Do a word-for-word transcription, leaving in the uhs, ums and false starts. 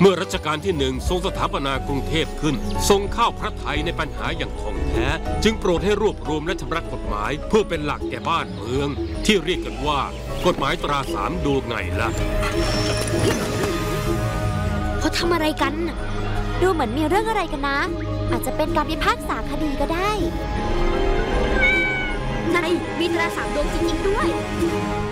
เมื่อรัชกาลที่หนึ่งทรงสถาปนากรุงเทพขึ้นทรงเข้าพระทัยในปัญหาอย่างท่องแท้จึงโปรดให้รวบรวมและชำระกฎหมายเพื่อเป็นหลักแก่บ้านเมืองที่เรียกกันว่ากฎหมายตราสามดูไงล่ะเขาทำอะไรกันดูเหมือนมีเรื่องอะไรกันนะอาจจะเป็นการพิพากษาคดีก็ได้ในมีตราสามดวงจริงๆด้วย